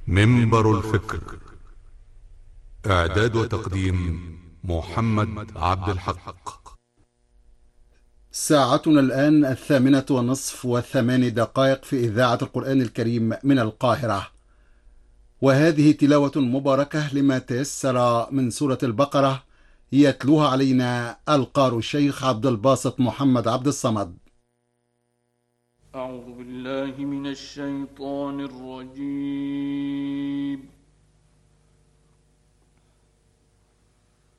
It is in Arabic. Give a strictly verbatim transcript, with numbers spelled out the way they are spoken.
منبر الفكر. إعداد وتقديم محمد عبد الحق. ساعتنا الآن الثامنة والنصف والثمان دقائق في إذاعة القرآن الكريم من القاهرة، وهذه تلاوة مباركة لما تيسر من سورة البقرة، يتلوها علينا القار الشيخ عبد الباسط محمد عبد الصمد. أعوذ بالله من الشيطان الرجيم.